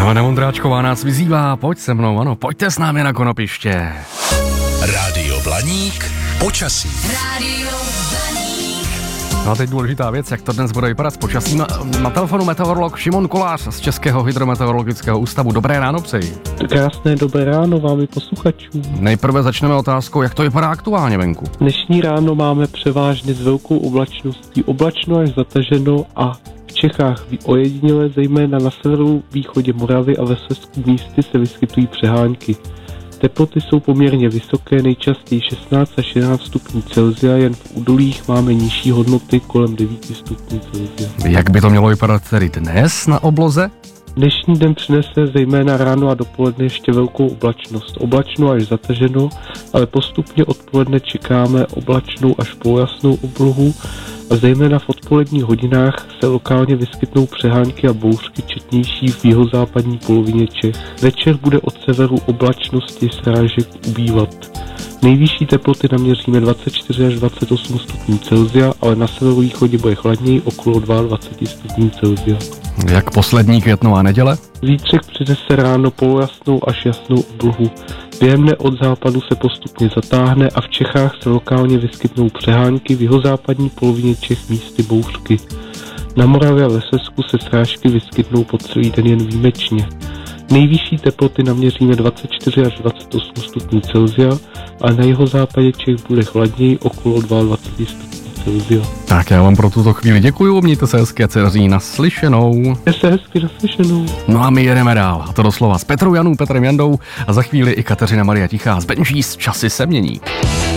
Helena Vondráčková nás vyzývá, pojď se mnou, ano, pojďte s námi na konopiště. Rádio Blaník, počasí. Rádio Blaník. No a teď důležitá věc, jak to dnes bude vypadat s počasím. Na telefonu meteorolog Šimon Kolář z Českého hydrometeorologického ústavu. Dobré ráno přeji. Krásné dobré ráno vám i posluchačům. Nejprve začneme otázkou, jak to vypadá aktuálně venku. Dnešní ráno máme převážně s velkou oblačností oblačno až zataženo a v Čechách ojediněle, zejména na severu, východě Moravy a ve Slezsku místy se vyskytují přehánky. Teploty jsou poměrně vysoké, nejčastěji 16 až 11 stupňů Celsia, jen v údolích máme nižší hodnoty kolem 9 stupňů Celsia. Jak by to mělo vypadat tedy dnes na obloze? Dnešní den přinese zejména ráno a dopoledne ještě velkou oblačnost. Oblačno až zataženo, ale postupně odpoledne čekáme oblačnou až polojasnou oblohu a zejména v odpoledních hodinách se lokálně vyskytnou přehánky a bouřky četnější v jihozápadní polovině Čech. Večer bude od severu oblačnosti srážek ubývat. Nejvyšší teploty naměříme 24 až 28 stupňů Celsia, ale na severovýchodě bude chladněji okolo 22 stupňů Celsia. Jak poslední květnová neděle? Zítřek přinese ráno polojasnou až jasnou oblohu. Během dne od západu se postupně zatáhne a v Čechách se lokálně vyskytnou přehánky, v jihozápadní polovině Čech místy bouřky. Na Moravě a ve Slezsku se srážky vyskytnou po celý den jen výjimečně. Nejvyšší teploty naměříme 24 až 28 stupňů Celsia a na jihozápadě Čech bude chladněji okolo 22 stupňů Celsia. Tak já vám pro tuto chvíli děkuju, mějte se hezky a dceří naslyšenou. Mějte se hezky naslyšenou. No a my jedeme dál, a to doslova s Petrou Janů, Petrem Jandou a za chvíli i Kateřina Maria Tichá z Benžís, časy se mění.